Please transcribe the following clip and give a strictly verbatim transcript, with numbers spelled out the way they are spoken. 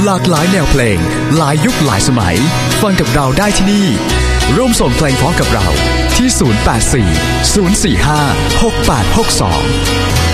หลากหลายแนวเพลงหลายยุคหลายสมัยฟังกับเราได้ที่นี่ร่วมส่งเพลงเพราะกับเราที่ศูนย์ แปด สี่ ศูนย์ สี่ ห้า หก แปด หก สอง